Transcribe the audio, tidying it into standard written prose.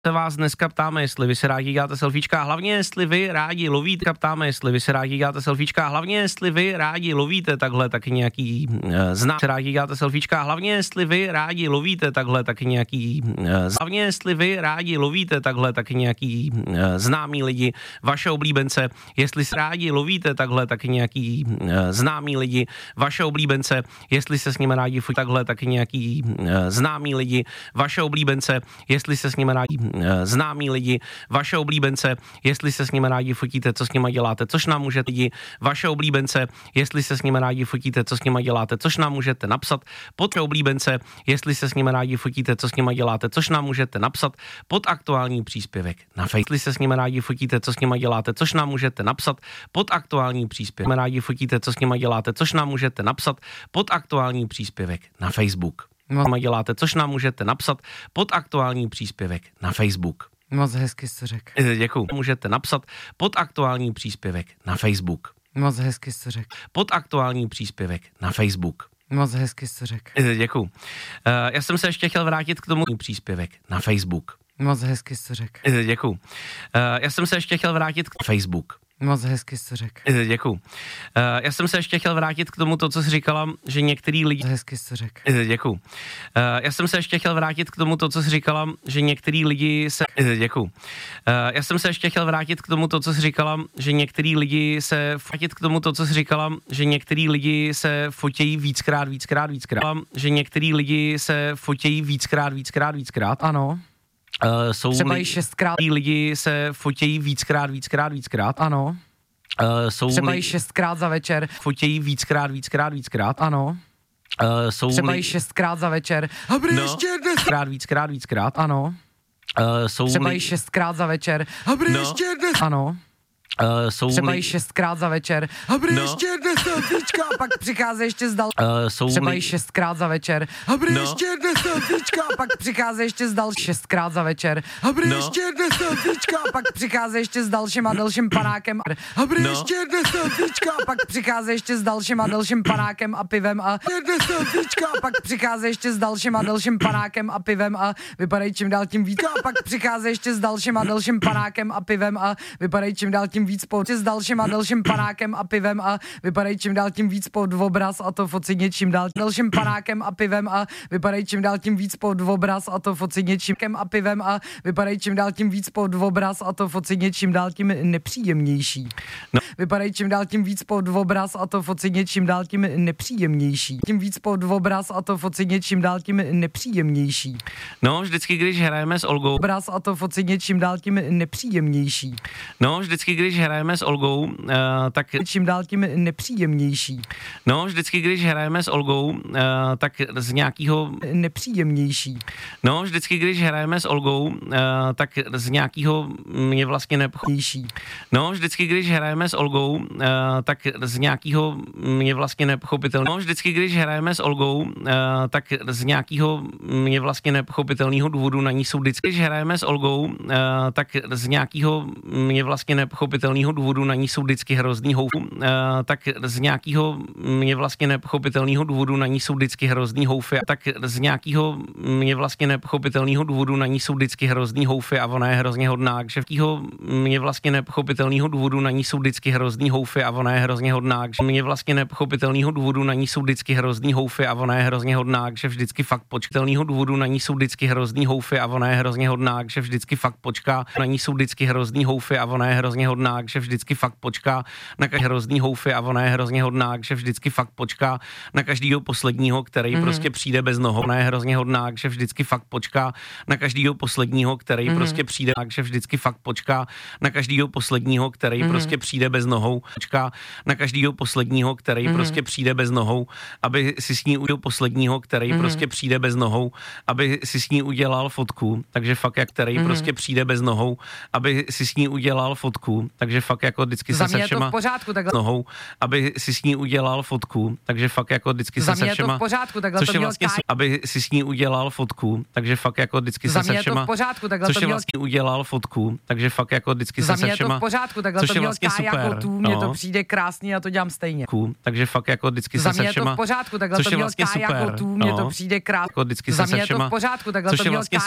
Se vás dneska ptáme, jestli vy se rádi děláte selfiečka, hlavně jestli vy rádi lovíte, ptáme, jestli vy se rádi děláte selfiečka, hlavně jestli vy rádi lovíte takhle taky nějaký zná, se rádi děláte selfiečka, hlavně jestli vy rádi lovíte takhle taky nějaký hlavně jestli vy rádi lovíte takhle taky nějaký známí lidi, vaše oblíbence, jestli se rádi lovíte takhle taky nějaký známí lidi, vaše oblíbence, jestli se s nimi rádi fotíte takhle taky nějaký známí lidi, vaše oblíbence, jestli se s nimi rádi známí lidi, vaše oblíbence, jestli se s nimi rádi fotíte, co s nimi děláte, což nám můžete lidi, vaše oblíbence, jestli se s nimi rádi fotíte, co s nimi děláte, což nám můžete napsat pod oblíbence, jestli se s nimi rádi fotíte, co s nimi děláte, což nám můžete napsat pod aktuální příspěvek na Facebook, jestli se s nimi rádi fotíte, co s nimi děláte, což nám můžete napsat pod aktuální příspěvek, rádi fotíte, co s nimi děláte, což nám můžete napsat pod aktuální příspěvek na Facebook. Děláte, což nám můžete napsat pod aktuální příspěvek na Facebook. Moc hezky jsi to řekl. Děkuju. Můžete napsat pod aktuální příspěvek na Facebook. Moc hezky jsi to řekl. Pod aktuální příspěvek na Facebook. Moc hezky jsi to řekl. Děkuju. Já jsem se ještě chtěl vrátit k tomu příspěvek na Facebook. Moc hezky jsi to řekl. Děkuju. Já jsem se ještě chtěl vrátit k Facebook. Moc hezky jsi to řekl. Děkuju. Já jsem se ještě chtěl vrátit k tomu, co jsi říkala, že některý lidi... Hezky jsi to řekl. Děkuju. Já jsem se ještě chtěl vrátit k tomu, co jsi říkala, že některý lidi se... Děkuju. Já jsem se ještě chtěl vrátit k tomu, co jsi říkala, že některý lidi se... Vrátit k tomu, co jsi říkala, že některý lidi se fotějí víckrát. Že některý lidi se fotějí víckrát. Ano. Jsou třeba i 6krát. Lidi se fotějí víckrát. Ano. Jsou třeba i 6krát za večer. Fotějí víckrát. Ano. Jsou třeba i 6krát za večer. A ještě víckrát. Ano. Jsou třeba i 6krát za večer. A ještě Ano. Jsou třeba i 6krát za večer. A ještě selfiečka. A pak přichází ještě z další. Jsou třeba i 6krát za večer. A ještě selfiečka. A pak přichází ještě z další 6krát za večer. A ještě selfiečka. A pak přichází ještě s dalším a dalším panákem. A ještě selfiečka. A pak přichází ještě s dalším a dalším panákem a pivem a selfiečka. A pak přichází ještě s dalším a dalším panákem a pivem a vypadají čím dál tím víc. A pak přichází ještě s dalším a dalším panákem a pivem a vypadají čím dál tím víc s dalším a dalším panákem a pivem a vypadají čím dál tím víc pod obraz a to focení čím dál dalším panákem a pivem a vypadají čím dál tím víc pod obraz a to focení čím a pivem a vypadají čím dál tím víc pod obraz a to focení čím dál tím nepříjemnější. Vypadají čím dál tím víc pod obraz a to focení čím dál tím nepříjemnější. Tím víc pod obraz a to focení čím dál tím nepříjemnější. No, vždycky, když hrajeme s Olgou. Obraz a to focení čím dál tím nepříjemnější. No, vždycky, když hrajeme s Olgou, tak... Čím dál tím nepříjemnější. No, vždycky, když hrajeme s Olgou, tak z nějakého... Nepříjemnější. No, vždycky, když hrajeme s Olgou, tak z nějakého mě vlastně nepchopetelného. No, vždycky, když hrajeme s Olgou, tak z nějakého mě vlastně nepochopitelného. No, vždycky, když hrajeme s Olgou, tak z nějakého mě vlastně nepochopitelného důvodu na ní jsou vždycky, když hrajeme s Olgou, tak z nějakého mě vlastně nepochopitelného důvodu na ní jsou vždycky hrozný houfy, tak z nějakého mě vlastně nepochopitelného důvodu na ní jsou vždycky hrozný houfy, tak z nějakého mě vlastně nepochopitelného důvodu na ní jsou vždycky hrozný houfy a ona je hrozně hodná, že mě vlastně nepochopitelného důvodu na ní jsou vždycky hrozný houfy a ona je hrozně hodná, že mě vlastně nepochopitelného důvodu na ní jsou vždycky hrozný houfy a ona je hrozně hodná, že vždycky fakt počkatelného důvodu na ní jsou vždycky hrozný houfy a ona je hrozně hodná, že vždycky fakt počká, na ní jsou vždycky hrozný houfy a ona je hrozně hodná, že vždycky fakt počká na každý hrozný houfy a ona je hrozně hodná, že vždycky fakt počká na každýho posledního, který prostě přijde bez nohou. Ona je hrozně hodná, že vždycky fakt počká na každýho posledního, který prostě přijde, že vždycky fakt počká na každýho posledního, který prostě přijde bez nohou. Počká na každýho posledního, který prostě přijde bez nohou, aby si s ní udělal posledního, který prostě přijde bez nohou, aby si s ní udělal fotku, takže fakt jak který prostě přijde bez nohou, aby si s ní udělal fotku, takže fakt jako vždycky se všema to v pořádku, takhle. Nohou, aby si s ní udělal fotku, takže fakt jako vždycky se všema. Za mě je to v pořádku, takhle což je vlastně, aby si s ní udělal fotku, takže fakt jako vždycky se všema. Za mě je to v pořádku, takhle. Což je vlastně udělal fotku, takže fakt jako vždycky se všema. Za mě je to v pořádku, takhle. Což je vlastně super. Jako tu, mně to přijde krásný a to dělám stejně. Takže fakt jako vždycky se všema. Za mě je to v pořádku, takhle. Což je vlastně super. Jako tu, mně to přijde krásný. Jako vždycky za se mě je to v pořádku, takhle. Což je vlastně